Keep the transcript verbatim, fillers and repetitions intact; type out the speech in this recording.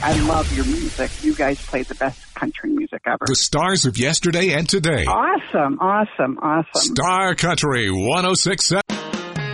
I love your music. You guys play the best country music ever. The stars of yesterday and today. Awesome, awesome, awesome. Star Country one oh six point seven.